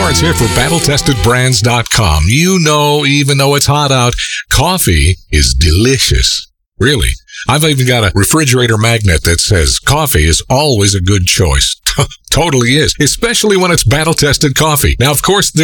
Lawrence here for BattleTestedBrands.com. You know, even though it's hot out, coffee is delicious. Really. I've even got a refrigerator magnet that says coffee is always a good choice. Totally is, especially when it's battle-tested coffee. Now, of course,